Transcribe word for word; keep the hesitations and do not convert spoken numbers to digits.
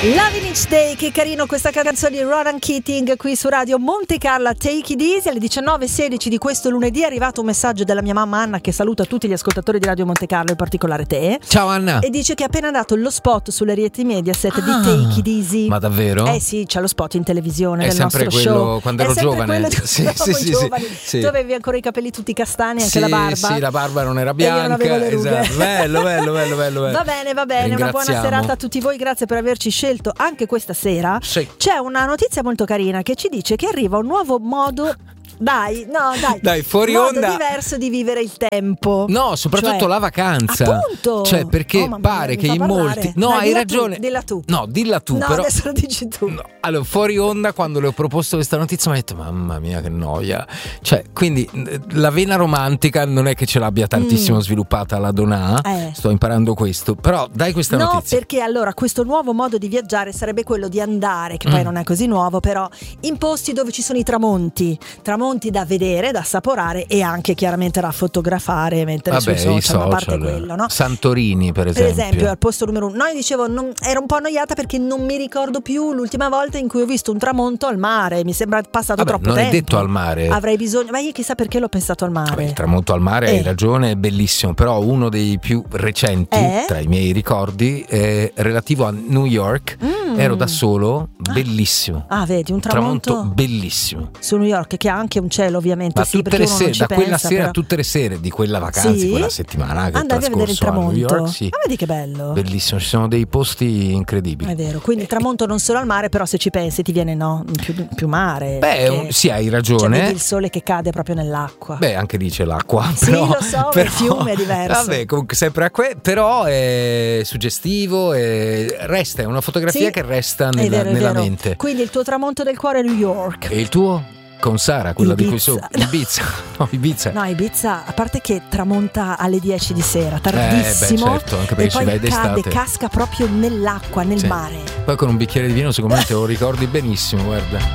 Loving Each Day, che carino questa canzone di Ronan Keating qui su Radio Monte Carlo. Take It Easy. Alle diciannove e sedici di questo lunedì è arrivato un messaggio della mia mamma Anna, che saluta tutti gli ascoltatori di Radio Monte Carlo, in particolare te. Ciao Anna. E dice che ha appena dato lo spot sulle reti Mediaset ah, di Take It Easy. Ma davvero? Eh sì, c'è lo spot in televisione è del nostro quello, show. Quando ero è sempre giovane. quello di sì, sì, sì, giovani. Sì. Tu avevi ancora i capelli tutti castani, anche sì, la barba. Sì, la barba non era bianca. E io non avevo le rughe. Esatto. Bello, bello, bello, bello, bello. Va bene, va bene. Una buona serata a tutti voi. Grazie per averci scelto anche questa sera. Sì. C'è una notizia molto carina che ci dice che arriva un nuovo modo. Dai, no, dai. Dai, fuori modo onda. diverso di vivere il tempo. No, soprattutto cioè, la vacanza. Appunto. Cioè, perché oh, pare mia, che in parlare. molti. No, dai, hai dilla ragione. Tu, dilla tu. No, dilla tu. No, però... adesso lo dici tu. No. Allora, fuori onda, quando le ho proposto questa notizia, mi ha detto: mamma mia, che noia. Cioè, quindi la vena romantica non è che ce l'abbia tantissimo mm. sviluppata la Donà. Eh. Sto imparando questo. Però dai questa no, notizia. No, perché allora questo nuovo modo di viaggiare sarebbe quello di andare, che poi mm. non è così nuovo, però in posti dove ci sono i tramonti. Tramonti da vedere, da assaporare e anche chiaramente da fotografare, mentre Vabbè, sui social, social, a parte quello, no? Santorini, per esempio. Per esempio, al posto numero uno. No, io dicevo, non, ero un po' annoiata perché non mi ricordo più l'ultima volta in cui ho visto un tramonto al mare. Mi sembra passato Vabbè, troppo non tempo. Non è detto al mare. Avrei bisogno, ma io chissà perché l'ho pensato al mare. Vabbè, il tramonto al mare, eh. hai ragione, è bellissimo. Però uno dei più recenti, eh? tra i miei ricordi, è relativo a New York. Mm. Ero da solo, bellissimo. Ah, vedi, un tramonto, tramonto bellissimo su New York, che ha anche un cielo, ovviamente. Ma sì, tutte le sere, da quella pensa, sera però. a tutte le sere di quella vacanza, sì? quella settimana che andavi è a vedere il trascorso a New tramonto. York, sì. Ma vedi che bello. Bellissimo, ci sono dei posti incredibili. È vero, quindi il tramonto non solo al mare, però se ci pensi ti viene no, più, più mare. Beh, un, sì, hai ragione. Cioè, vedi il sole che cade proprio nell'acqua. Beh, anche lì c'è l'acqua. Sì, però, lo so, però, il fiume è diverso. Vabbè, comunque sempre a que- però è suggestivo e resta, è una fotografia sì, che resta nella, vero, nella mente. Quindi il tuo tramonto del cuore è New York. E il tuo? Con Sara, quella Ibiza. di cui so Ibiza. No, Ibiza. No, Ibiza, a parte che tramonta alle dieci di sera, tardissimo. Eh, beh, certo, anche perché e ci poi vai d'estate. cade, casca proprio nell'acqua, nel sì. mare. Poi con un bicchiere di vino, secondo me te lo ricordi benissimo, guarda.